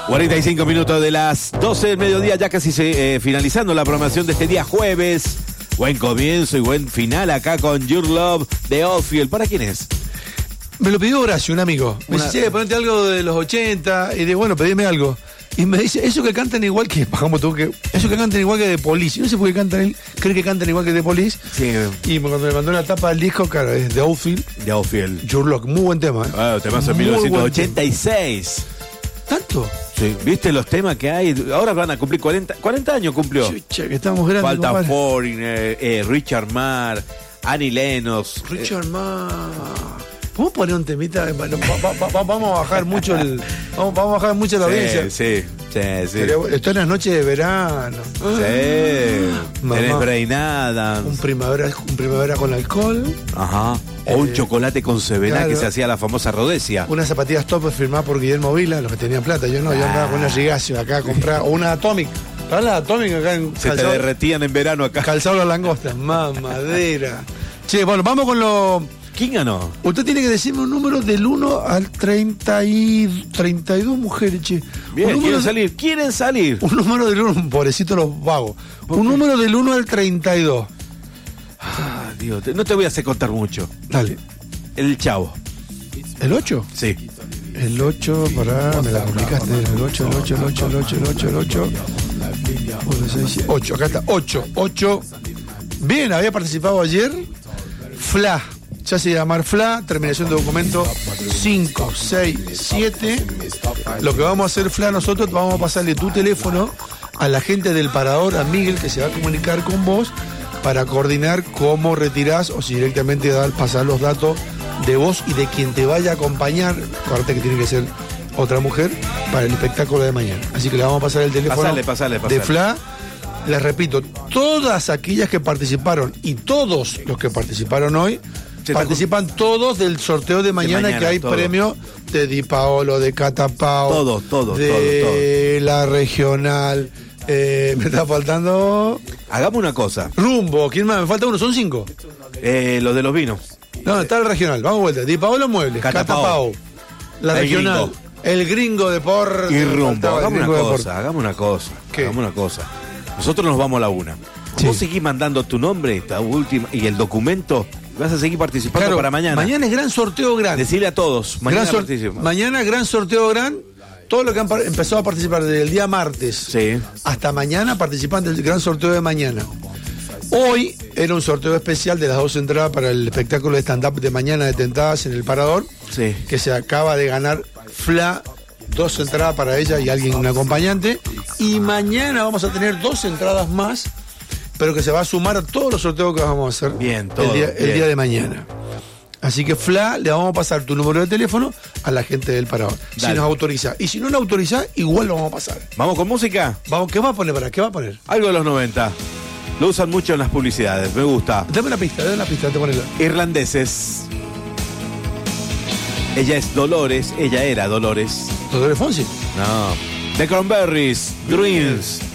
45 minutos de las 12 del mediodía, ya casi finalizando la programación de este día jueves. Buen comienzo y buen final acá con Your Love de Oldfield. ¿Para quién es? Me lo pidió Horacio, un amigo. Me dice, che, ponete algo de los 80. Y de bueno, pedime algo. Y me dice, eso que cantan igual que, bajamos todo, que eso que cantan igual que The Police. No sé por qué cantan él, cree que cantan igual que The Police. Sí. Y cuando me mandó la tapa del disco, claro, es The Oldfield. The Oldfield. Your Love, muy buen tema. Temazo en 1986. ¿Tanto? Sí, ¿viste los temas que hay? Ahora van a cumplir 40 años cumplió. Chucha, que estamos grandes. Falta Foreigner, Richard Marr, Annie Lennox. Richard Marr. ¿Podemos poner un temita? Vamos a bajar mucho vamos a bajar mucho la audiencia. Sí. Esto es las noches de verano. Sí. Tenés Brain Adams. Un primavera con alcohol. Ajá. O un chocolate con Sevena, claro, que se hacía la famosa Rhodesia. Unas zapatillas top firmadas por Guillermo Vila, los que tenían plata. Yo no, yo andaba con una Rigacio acá a comprar. O una Atomic. ¿Sabes la Atomic acá en se calzado, te derretían en verano acá. Calzado las langostas. Mamadera. Che, bueno, vamos con lo... ¿Quién ganó? Usted tiene que decirme un número del 1 al 32 mujeres, che. Bien, quieren salir. Un número del 1, pobrecito los vagos. Un número del 1 al 32. Ah, Dios, no te voy a hacer contar mucho. Dale. El Chavo. ¿El 8? Sí. El 8, me la complicaste. El 8. 8, acá está. 8. Bien, había participado ayer. Fla. Ya se llama Fla, terminación de documento 5, 6, 7. Lo que vamos a hacer, Fla, nosotros vamos a pasarle tu teléfono a la gente del parador, a Miguel, que se va a comunicar con vos para coordinar cómo retirás o si directamente pasar los datos de vos y de quien te vaya a acompañar. Acuérdate que tiene que ser otra mujer para el espectáculo de mañana. Así que le vamos a pasar el teléfono pasale. de Fla. Les repito, todas aquellas que participaron y todos los que participaron hoy participan todos del sorteo de mañana que hay todo. Premio de Di Paolo, de Catapao, todo, la regional. Me está faltando. Hagamos una cosa. Rumbo, ¿quién más? Me falta uno, son 5. Los de los vinos. No, está el regional, vamos a vuelta. Di Paolo Muebles, Catapao, la regional, el gringo de por. Y Rumbo, hagamos una cosa. Nosotros nos vamos a la 1. Sí. Vos seguís mandando tu nombre, esta última, y el documento. Vas a seguir participando para mañana. Mañana es gran sorteo gran. Decirle a todos. Mañana gran sorteo gran. Todos los que han empezado a participar desde el día martes hasta mañana participan del gran sorteo de mañana. Hoy era un sorteo especial de las 2 entradas para el espectáculo de stand-up de mañana de Tentadas en el Parador. Sí. Que se acaba de ganar Fla. 2 entradas para ella y alguien, un acompañante. Y mañana vamos a tener 2 entradas más, pero que se va a sumar a todos los sorteos que vamos a hacer el día de mañana. Así que Fla, le vamos a pasar tu número de teléfono a la gente del Parador. Dale. Si nos autoriza. Y si no nos autoriza, igual lo vamos a pasar. ¿Vamos con música? Vamos, ¿qué va a poner ¿Qué va a poner? Algo de los 90. Lo usan mucho en las publicidades, me gusta. Dame una pista, te ponela. Irlandeses. Ella es Dolores, ella era Dolores. ¿Dolores Fonsi? No. The Cranberries, Dreams.